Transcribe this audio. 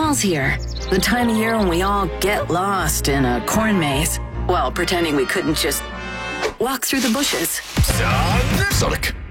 Fall's here, the time of year when we all get lost in a corn maze while pretending we couldn't just walk through the bushes. Sonic